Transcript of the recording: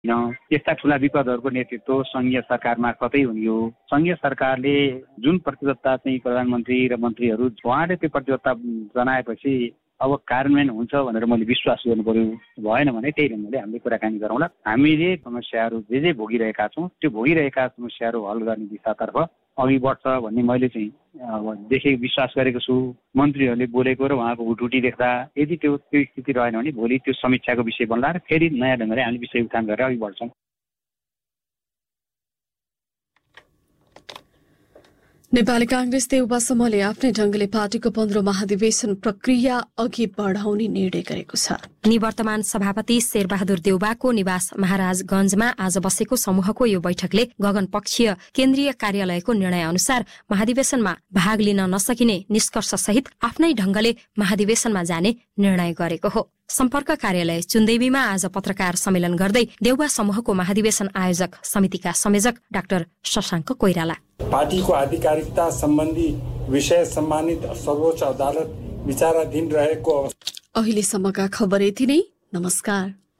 यस्ता ठूला विपदहरूको नेतृत्व संघीय सरकार मार्फतै हुने हो। संघीय सरकारले जुन प्रतिबद्धता चाहिँ प्रधानमन्त्री र मन्त्रीहरू उहाँले त्यो प्रतिबद्धता जनाएपछि अब कार्यान्वयन हुन्छ भनेर मैले विश्वास गर्नु पर्यो। भएन भने त्यही ढङ्गले हामीले कुराकानी गरौँला। हामीले समस्याहरू जे भोगिरहेका छौँ त्यो भोगिरहेका समस्याहरू हल गर्ने दिशातर्फ अघि बढ्छ भन्ने मैले चाहिँ विश्वास गरेको छु। मन्त्रीहरूले बोलेको र उहाँको हुटहुटी देख्दा यदि त्यो स्थिति रहेन भने भोलि त्यो समीक्षाको विषय बन्ला र फेरि नयाँ ढङ्गले हामीले विषय उठान गरेर अघि बढ्छौँ। नेपाली कांग्रेस देउबा समूहले आफ्नै ढंगले पार्टीको 15 महाधिवेशन प्रक्रिया अघि बढाउने निर्णय गरेको छ। निवर्तमान सभापति शेरबहादुर देउबाको निवास महाराजगंजमा आज बसेको समूहको यो बैठकले गगनपक्षीय केन्द्रीय कार्यालयको निर्णय अनुसार महाधिवेशनमा भाग लिन नसकिने निष्कर्ष सहित आफ्नै ढंगले महाधिवेशनमा जाने निर्णय गरेको हो। सम्पर्क कार्यालय चुन्देवीमा आज पत्रकार सम्मेलन गर्दै देउबा समूहको महाधिवेशन आयोजक समितिका संयोजक डाक्टर शशाङ्क कोइराला पार्टीको आधिकारिकता सम्बन्धी विषय सम्मानित सर्वोच्च अदालत विचाराधीन रहेको अहिलेसम्मका खबर यति नै। नमस्कार।